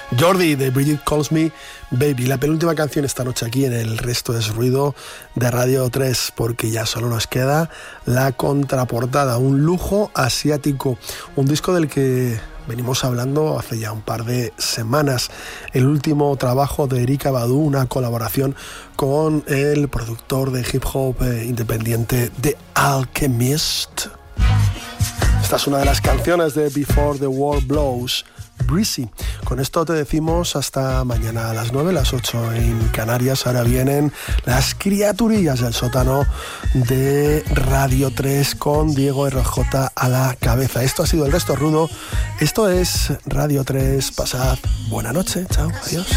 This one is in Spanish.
Jordi de Bridget Calls Me Baby, la penúltima canción esta noche aquí en El Resto es Ruido de Radio 3, porque ya solo nos queda la contraportada, un lujo asiático, un disco del que venimos hablando hace ya un par de semanas, el último trabajo de Erykah Badu, una colaboración con el productor de hip hop independiente The Alchemist. Esta es una de las canciones de Before the World Blows, Breezy. Con esto te decimos hasta mañana a las 9, las 8 en Canarias. Ahora vienen las criaturillas del sótano de Radio 3 con Diego RJ a la cabeza. Esto ha sido El Resto Rudo. Esto es Radio 3. Pasad buena noche. Chao. Adiós.